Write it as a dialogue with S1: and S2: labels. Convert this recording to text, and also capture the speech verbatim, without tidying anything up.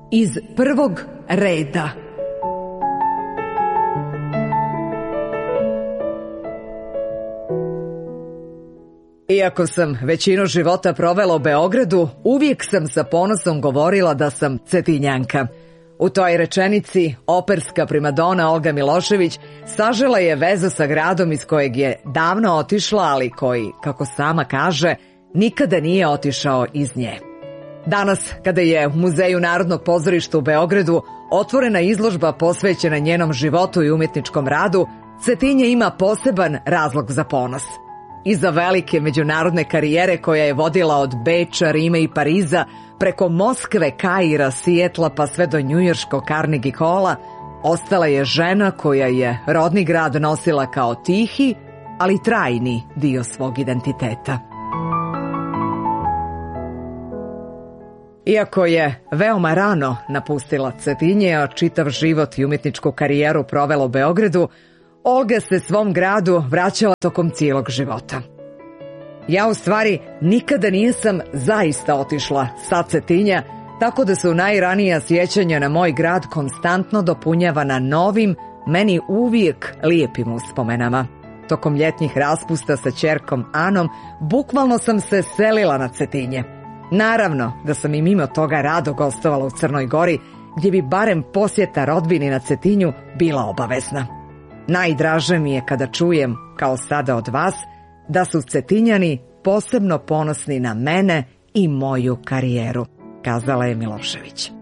S1: iz prvog reda. Iako sam većinu života provela u Beogradu, uvijek sam sa ponosom govorila da sam Cetinjanka. U toj rečenici operska primadona Olga Milošević sažela je vezu sa gradom iz kojeg je davno otišla, ali koji, kako sama kaže, nikada nije otišao iz nje. Danas, kada je u Muzeju Narodnog pozorišta u Beogradu otvorena izložba posvećena njenom životu i umjetničkom radu, Cetinje ima poseban razlog za ponos. Iza velike međunarodne karijere koja je vodila od Beča, Rima i Pariza, preko Moskve, Kaira, Sijetla pa sve do njujorškog Carnegie Halla, ostala je žena koja je rodni grad nosila kao tihi, ali trajni dio svog identiteta. Iako je veoma rano napustila Cetinje, a čitav život i umjetničku karijeru provela u Beogradu, Olga se svom gradu vraćala tokom cijelog života. Ja u stvari nikada nisam zaista otišla sa Cetinja, tako da su najranija sjećanja na moj grad konstantno dopunjavana novim, meni uvijek lijepim uspomenama. Tokom ljetnjih raspusta sa ćerkom Anom, bukvalno sam se selila na Cetinje. Naravno da sam i mimo toga rado gostovala u Crnoj Gori, gdje bi barem posjeta rodbini na Cetinju bila obavezna. Najdraže mi je kada čujem, kao sada od vas, da su Cetinjani posebno ponosni na mene i moju karijeru, kazala je Milošević.